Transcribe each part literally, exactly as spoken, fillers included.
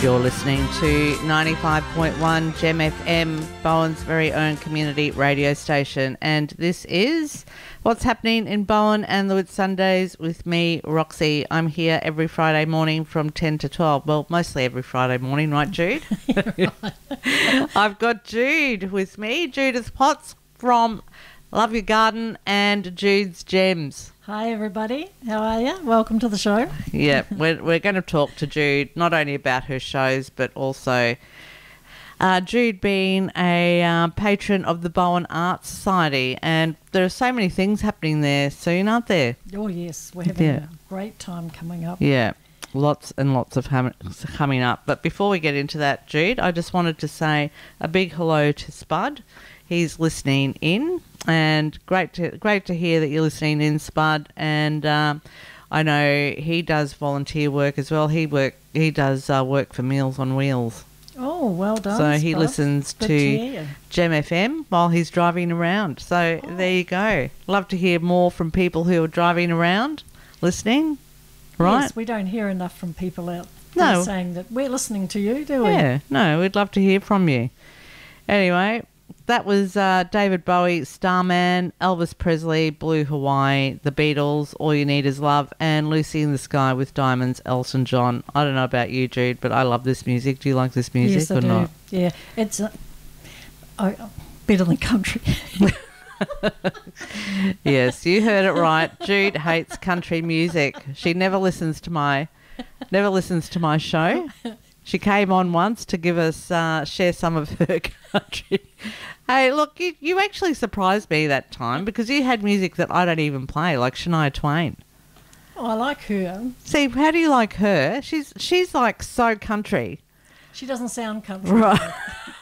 You're listening to ninety-five point one Gem F M, Bowen's very own community radio station. And this is What's Happening in Bowen and the Whitsundays with me, Roxy. I'm here every Friday morning from ten to twelve. Well, mostly every Friday morning, right, Jude? I've got Jude with me, Judith Potts from Love Your Garden and Jude's Gems. Hi everybody, how are you? Welcome to the show. Yeah, we're, we're going to talk to Jude not only about her shows but also uh, Jude being a uh, patron of the Bowen Arts Society, and there are so many things happening there soon, aren't there? Oh yes, we're having Yeah. a great time coming up. Yeah, lots and lots of ham- coming up. But before we get into that, Jude, I just wanted to say a big hello to Spud. He's listening in. And great to great to hear that you're listening in, Spud. And um, I know he does volunteer work as well. He work he does uh, work for Meals on Wheels. Oh, well done. So he Spud. listens Good to hear. Gem F M while he's driving around. So Oh. there you go. Love to hear more from people who are driving around, listening. Right? Yes, we don't hear enough from people out No. there saying that we're listening to you, do we? Yeah. No, we'd love to hear from you. Anyway. That was uh, David Bowie, Starman, Elvis Presley, Blue Hawaii, The Beatles, All You Need Is Love, and Lucy in the Sky with Diamonds, Elton John. I don't know about you, Jude, but I love this music. Do you like this music Yes, or I do. not? Yeah, it's uh, oh, better than country. Yes, you heard it right. Jude hates country music. She never listens to my, never listens to my show. She came on once to give us, uh, share some of her country. Hey, look, you, you actually surprised me that time because you had music that I don't even play, like Shania Twain. Oh, I like her. See, how do you like her? She's she's like so country. She doesn't sound country. Right.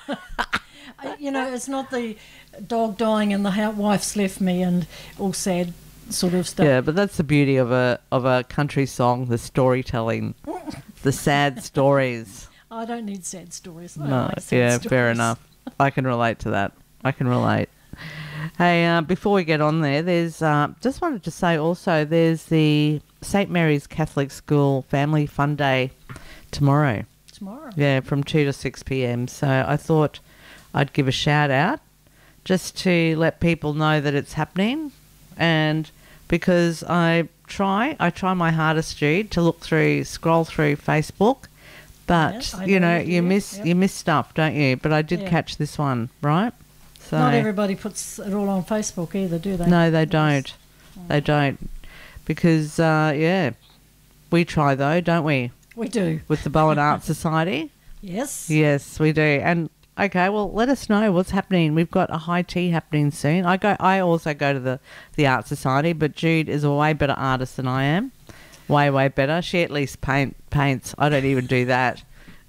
Uh, you know, it's not the dog dying and the ha- wife's left me and all sad sort of stuff. Yeah, but that's the beauty of a of a country song, the storytelling, the sad stories. I don't need sad stories. I No, like sad yeah, stories. fair enough. I can relate to that. I can relate. Hey, uh, before we get on there, there's uh, just wanted to say also there's the Saint Mary's Catholic School Family Fun Day tomorrow. Tomorrow. Yeah, from two to six p.m. So I thought I'd give a shout out just to let people know that it's happening, and because I try, I try my hardest, Jude, to look through, scroll through Facebook. But Yes, I you know, know you you do, miss yep. you miss stuff, don't you? But I did Yeah. catch this one, right? So Not everybody puts it all on Facebook either, do they? no, they Yes. don't. They don't, because uh, yeah, we try though, don't we? We do. With the Bowen Arts Society. Yes. Yes, we do. And okay, well, let us know what's happening. We've got a high tea happening soon. I go. I also go to the the Art Society, but Jude is a way better artist than I am. Way, way better. She at least paint paints. I don't even do that.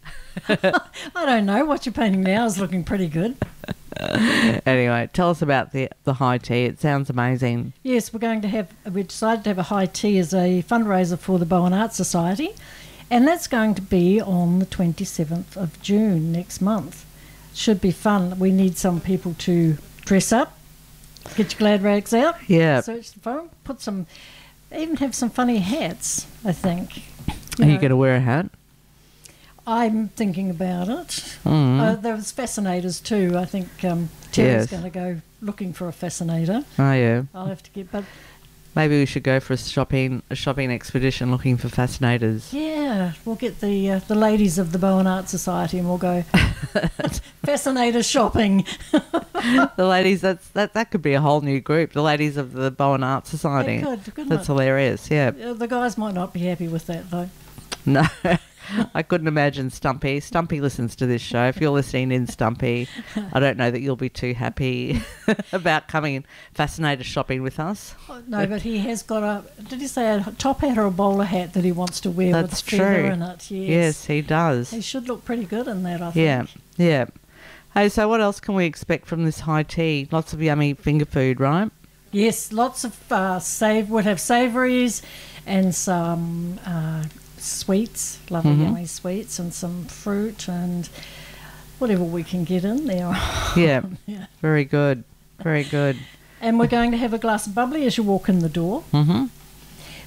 I don't know. What you're painting now is looking pretty good. Anyway, tell us about the the high tea. It sounds amazing. Yes, we're going to have, we decided to have a high tea as a fundraiser for the Bowen Arts Society, and that's going to be on the twenty-seventh of June next month. Should be fun. We need some people to dress up, get your glad rags out, Yeah. search the phone, put some, even have some funny hats, I think. Are you know, going to wear a hat? I'm thinking about it. Mm. Uh, there was fascinators too. I think um, Terry's Yes. going to go looking for a fascinator. Oh yeah. I'll have to get, but Maybe we should go for a shopping a shopping expedition looking for fascinators. yeah, we'll get the uh, the ladies of the Bowen Arts Society and we'll go fascinator shopping. The ladies, that's that that could be a whole new group. The ladies of the Bowen Arts Society. It could, couldn't That's it? hilarious. Yeah. Uh, the guys might not be happy with that though. No, I couldn't imagine Stumpy. Stumpy listens to this show. If you're listening in, Stumpy, I don't know that you'll be too happy about coming fascinator shopping with us. Oh, no, but he has got a. Did he say a top hat or a bowler hat that he wants to wear That's with a feather true. in it? Yes. Yes, he does. He should look pretty good in that, I think. Yeah, yeah. Hey, so what else can we expect from this high tea? Lots of yummy finger food, right? Yes, lots of uh, save. We'll have savouries and some uh, sweets, lovely Mhm. yummy sweets, and some fruit and whatever we can get in there. Yeah, Yeah. very good, very good. And we're going to have a glass of bubbly as you walk in the door. Mm-hmm.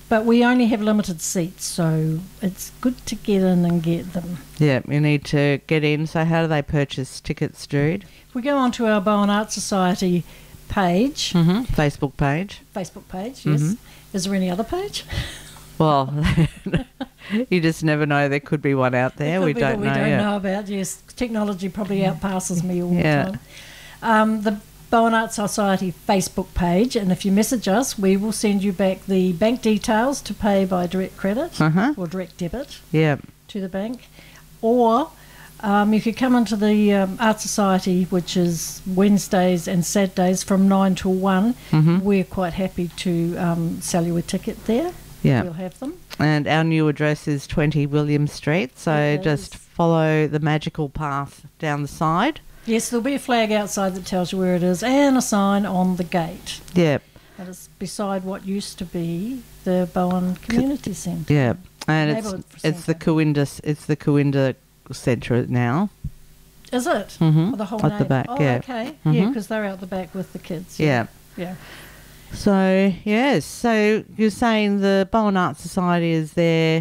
but we only have limited seats, so it's good to get in and get them. Yeah, you need to get in. So how do they purchase tickets, Jude? If we go onto our Bowen Art Society page, Mm-hmm. Facebook page. Facebook page, yes. Mhm. Is there any other page? Well, you just never know. There could be one out there. It could We be don't that we know don't yet. know about. Yes, technology probably outpasses me all Yeah. the time. Um, the Bowen Art Society Facebook page, and if you message us, we will send you back the bank details to pay by direct credit Uh-huh. or direct debit Yeah. to the bank. Or um, if you come into the um, Art Society, which is Wednesdays and Saturdays from nine till one, Mm-hmm. we're quite happy to um, sell you a ticket there. Yeah. We'll have them. And our new address is twenty William Street. So It just is. follow the magical path down the side. Yes, there'll be a flag outside that tells you where it is and a sign on the gate. Yeah. That is beside what used to be the Bowen Community Centre. Yeah. And it's Neighbourhood it's the centre. Coinda it's the Coinda Centre now. Is it? Mm-hmm. Oh, the whole At the name? back, Oh, yeah. okay. Yeah, Mhm. because they're out the back with the kids. Yeah. Yeah. So yes, so you're saying the Bowen Art Society is there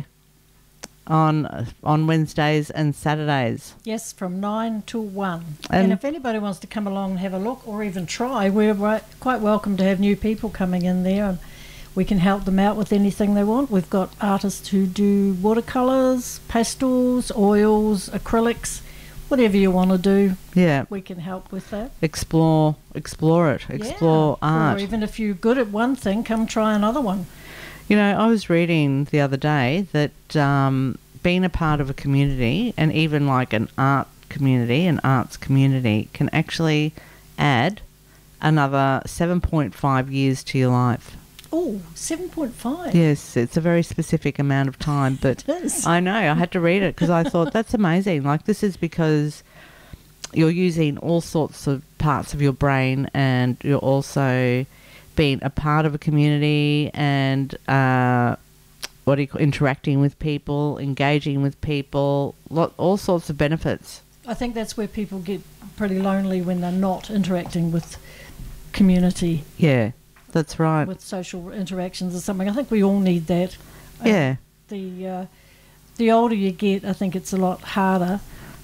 on on Wednesdays and Saturdays. Yes, from nine till one. And- And, if anybody wants to come along and have a look or even try, we're ri- quite welcome to have new people coming in there, and we can help them out with anything they want. We've got artists who do watercolours, pastels, oils, acrylics, whatever you want to do, Yeah. we can help with that. Explore explore it. Explore Yeah. art. Or even if you're good at one thing, come try another one. You know, I was reading the other day that um, being a part of a community, and even like an art community, an arts community, can actually add another seven point five years to your life. Oh, seven point five. Yes, it's a very specific amount of time, but It is. I know, I had to read it because I thought that's amazing. Like, this is because you're using all sorts of parts of your brain, and you're also being a part of a community, and uh, what do you call, interacting with people, engaging with people, lot, all sorts of benefits. I think that's where people get pretty lonely when they're not interacting with community, Yeah, that's right. with social interactions or something. I think we all need that. Uh, Yeah, The uh, the older you get, I think it's a lot harder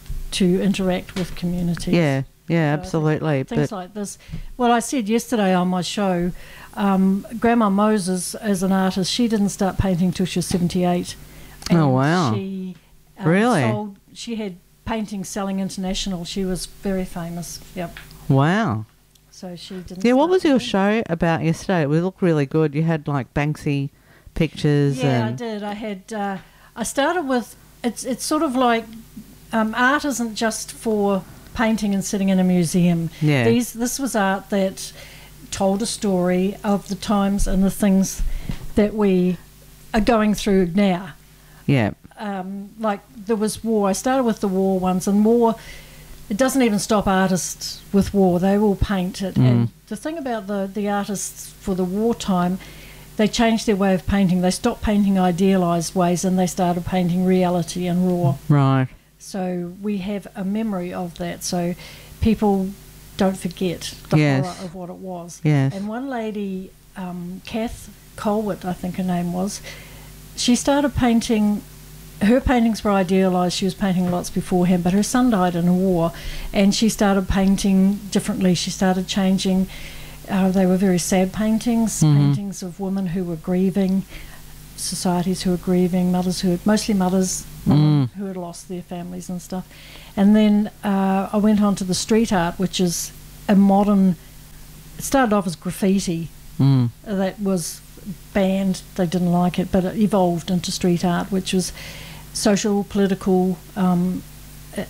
to interact with communities. yeah, yeah, So I think absolutely. Things But like this. Well, I said yesterday on my show, um, Grandma Moses, as an artist, she didn't start painting till she was seventy-eight. Oh, And wow. She um, Really? sold, she had paintings selling international. She was very famous. Yep. wow. So she didn't. Yeah, what start was your painting. show about yesterday? It looked really good. You had like Banksy pictures Yeah, I and did. I had. Uh, I started with. It's it's sort of like um, art isn't just for painting and sitting in a museum. yeah, These this was art that told a story of the times and the things that we are going through now. yeah, Um, like there was war. I started with the war ones, and war. It doesn't even stop artists with war. They will paint it. Mm. And the thing about the the artists for the wartime, they changed their way of painting. They stopped painting idealised ways, and they started painting reality and raw. right. So we have a memory of that. So people don't forget the Yes. horror of what it was. Yes. And one lady, um, Kath Colwitt, I think her name was, she started painting. Her paintings were idealised. She was painting lots beforehand, but her son died in a war, and she started painting differently. She started changing. Uh, they were very sad paintings, Mhm. paintings of women who were grieving, societies who were grieving, mothers who had, mostly mothers Mm. who had lost their families and stuff. And then uh, I went on to the street art, which is a modern. It started off as graffiti Mm. that was banned. They didn't like it, but it evolved into street art, which was social, political um, uh,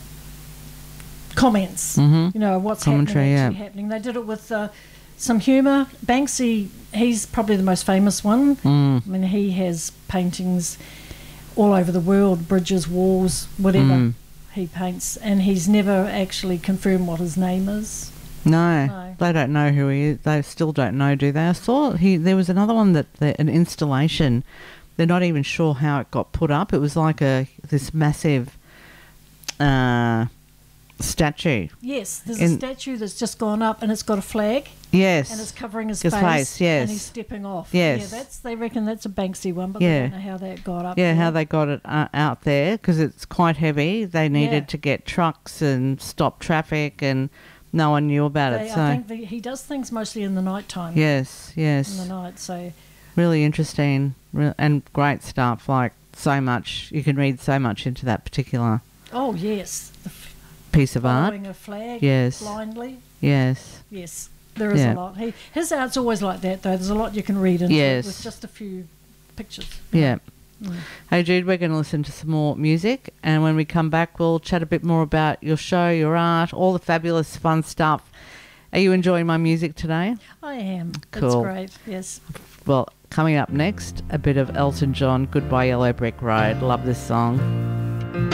comments. Mm-hmm. You know, what's Commentary, happening, actually yeah. happening. They did it with uh, some humour. Banksy, he's probably the most famous one. Mm. I mean, he has paintings all over the world, bridges, walls, whatever Mm. he paints, and he's never actually confirmed what his name is. No, No. they don't know who he is. They still don't know, do they? I saw he. There was another one that the, an installation. They're not even sure how it got put up. It was like a this massive uh, statue. Yes, there's In- a statue that's just gone up, and it's got a flag. Yes. And it's covering his, His face, face, yes. and he's stepping off. Yes. Yeah, that's they reckon that's a Banksy one, but Yeah. they don't know how that got up Yeah, there. how they got it uh, out there, because it's quite heavy. They needed Yeah. to get trucks and stop traffic, and no one knew about They- it. So I think the, he does things mostly in the night time. yes, In yes, the night, so really interesting re- and great stuff. Like so much, you can read so much into that particular oh yes, the f- piece of art. following a flag Yes. blindly. Yes, Yes, there is Yeah. a lot. He, his art's always like that, though. There's a lot you can read into Yes. it with just a few pictures. yeah. Mm. Hey Jude, we're going to listen to some more music, and when we come back, we'll chat a bit more about your show, your art, all the fabulous fun stuff. Are you enjoying my music today? I am. Cool. It's great. Yes. Well, coming up next, a bit of Elton John, Goodbye Yellow Brick Road. Love this song.